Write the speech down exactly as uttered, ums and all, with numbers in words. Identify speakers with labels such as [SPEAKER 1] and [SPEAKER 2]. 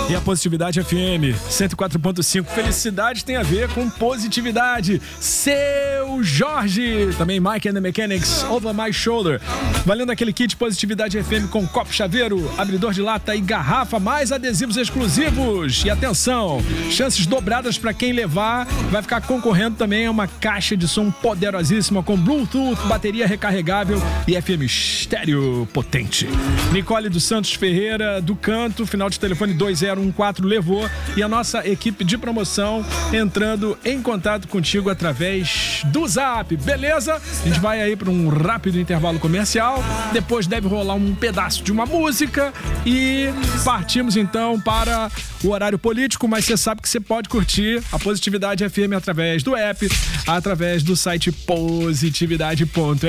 [SPEAKER 1] E a Positividade F M cento e quatro ponto cinco. Felicidade tem a ver com positividade. Seu Jorge. Também Mike and the Mechanics, Over My Shoulder. Valendo aquele kit Positividade F M com copo chaveiro, abridor de lata e garrafa, mais adesivos exclusivos. E atenção, chances dobradas para quem levar. Vai ficar concorrendo também a uma caixa de som poderosíssima com Bluetooth, bateria recarregável e F M estéreo potente. Nicole dos Santos Ferreira, do Canto, final de telefone dois zero um quatro, levou. E a nossa equipe de promoção entrando em contato contigo através do Zap, beleza? A gente vai aí para um rápido intervalo comercial, depois deve rolar um pedaço de uma música e partimos então para o horário político, mas você sabe que você pode curtir a Positividade F M através do app, através do site positividade ponto